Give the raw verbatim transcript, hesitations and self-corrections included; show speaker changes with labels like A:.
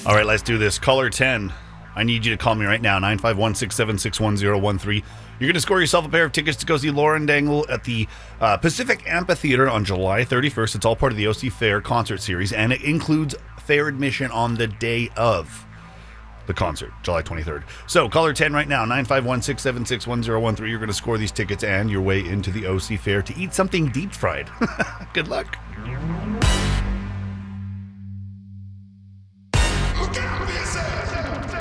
A: All right, let's do this. Caller ten. I need you to call me right now, nine five one, six seven six, one zero one three. You're going to score yourself a pair of tickets to go see Lauren Daigle at the uh, Pacific Amphitheater on July thirty-first. It's all part of the O C Fair concert series, and it includes fair admission on the day of the concert, July twenty-third. So, caller ten right now, nine five one, six seven six, one zero one three. You're going to score these tickets and your way into the O C Fair to eat something deep fried. Good luck.